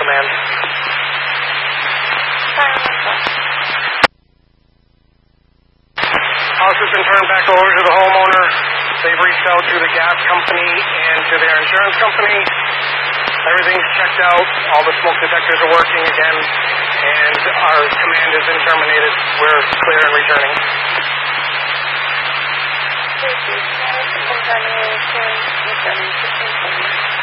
command. House has been turned back over to the homeowner. They've reached out to the gas company and to their insurance company. Everything's checked out. All the smoke detectors are working again, and our command has been terminated. We're clear and returning. Contamination,